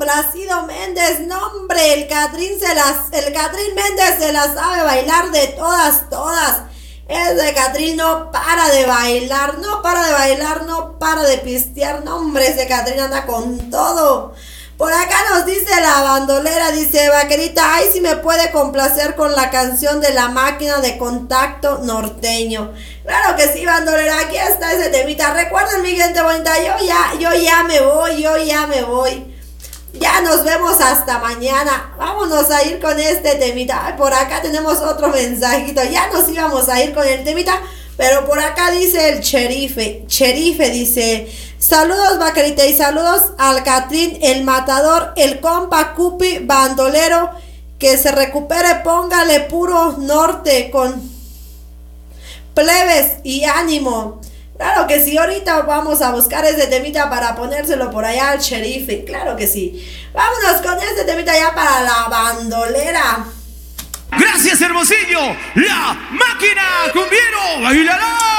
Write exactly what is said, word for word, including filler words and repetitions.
complacido Méndez. No, hombre, el Catrín se las, el Catrín Méndez se las sabe bailar de todas, todas. Ese Catrín no para de bailar, no para de bailar, no para de pistear. No, hombre, ese Catrín anda con todo. Por acá nos dice la bandolera, dice, vaquerita, ay, si me puede complacer con la canción de La Máquina de Contacto Norteño. Claro que sí, bandolera, aquí está ese temita. Recuerden, mi gente bonita, yo ya, yo ya me voy, yo ya me voy. Ya nos vemos hasta mañana. Vámonos a ir con este temita. Ay, por acá tenemos otro mensajito. Ya nos íbamos a ir con el temita, pero por acá dice el Cherife. Cherife dice, saludos vaquerita y saludos al Catrín, el matador, el compa Cupi, bandolero, que se recupere, póngale puro norte con plebes y ánimo. Claro que sí, ahorita vamos a buscar ese temita para ponérselo por allá al Cherife. Claro que sí. Vámonos con ese temita ya para la bandolera. Gracias, Hermosillo. La Máquina Cumbiero. ¡Bailala!